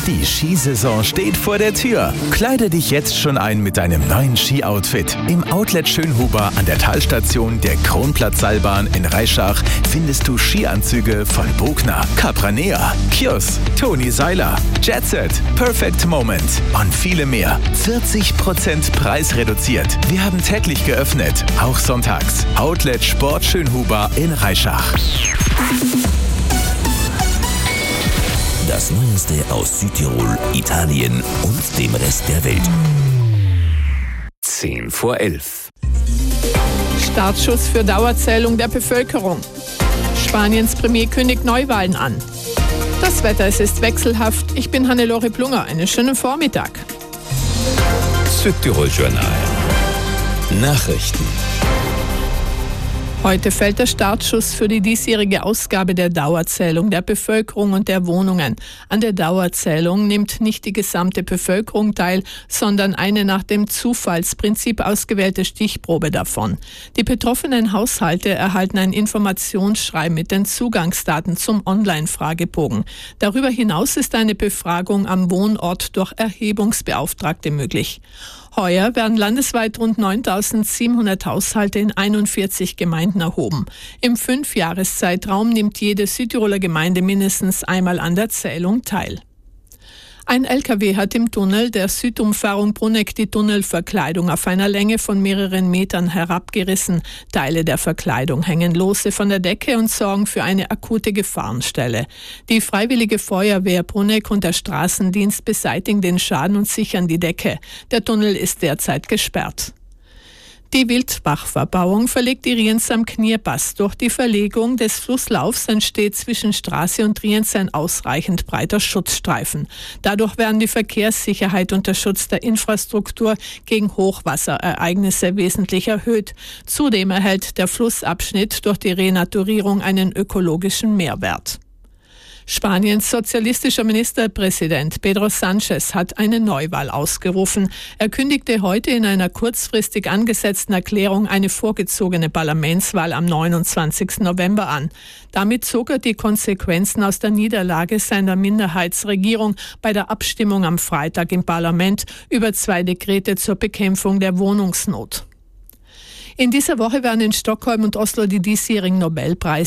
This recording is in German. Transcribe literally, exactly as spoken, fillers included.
Die Skisaison steht vor der Tür. Kleide dich jetzt schon ein mit deinem neuen Ski-Outfit. Im Outlet Schönhuber an der Talstation der Kronplatzseilbahn in Reischach findest du Skianzüge von Bogner, Capranea, Kjus, Toni Seiler, Jetset, Perfect Moment und viele mehr. vierzig Prozent Preis reduziert. Wir haben täglich geöffnet, auch sonntags. Outlet Sport Schönhuber in Reischach. Das Neueste aus Südtirol, Italien und dem Rest der Welt. Zehn vor elf. Startschuss für Dauerzählung der Bevölkerung. Spaniens Premier kündigt Neuwahlen an. Das Wetter, es ist wechselhaft. Ich bin Hannelore Plunger. Einen schönen Vormittag. Südtirol Journal. Nachrichten. Heute fällt der Startschuss für die diesjährige Ausgabe der Dauerzählung der Bevölkerung und der Wohnungen. An der Dauerzählung nimmt nicht die gesamte Bevölkerung teil, sondern eine nach dem Zufallsprinzip ausgewählte Stichprobe davon. Die betroffenen Haushalte erhalten ein Informationsschreiben mit den Zugangsdaten zum Online-Fragebogen. Darüber hinaus ist eine Befragung am Wohnort durch Erhebungsbeauftragte möglich. Heuer werden landesweit rund neuntausendsiebenhundert Haushalte in einundvierzig Gemeinden erhoben. Im Fünfjahreszeitraum nimmt jede Südtiroler Gemeinde mindestens einmal an der Zählung teil. Ein L K W hat im Tunnel der Südumfahrung Bruneck die Tunnelverkleidung auf einer Länge von mehreren Metern herabgerissen. Teile der Verkleidung hängen lose von der Decke und sorgen für eine akute Gefahrenstelle. Die Freiwillige Feuerwehr Bruneck und der Straßendienst beseitigen den Schaden und sichern die Decke. Der Tunnel ist derzeit gesperrt. Die Wildbachverbauung verlegt die Rienz am Knierpass. Durch die Verlegung des Flusslaufs entsteht zwischen Straße und Rienz ein ausreichend breiter Schutzstreifen. Dadurch werden die Verkehrssicherheit und der Schutz der Infrastruktur gegen Hochwasserereignisse wesentlich erhöht. Zudem erhält der Flussabschnitt durch die Renaturierung einen ökologischen Mehrwert. Spaniens sozialistischer Ministerpräsident Pedro Sánchez hat eine Neuwahl ausgerufen. Er kündigte heute in einer kurzfristig angesetzten Erklärung eine vorgezogene Parlamentswahl am neunundzwanzigsten November an. Damit zog er die Konsequenzen aus der Niederlage seiner Minderheitsregierung bei der Abstimmung am Freitag im Parlament über zwei Dekrete zur Bekämpfung der Wohnungsnot. In dieser Woche werden in Stockholm und Oslo die diesjährigen Nobelpreise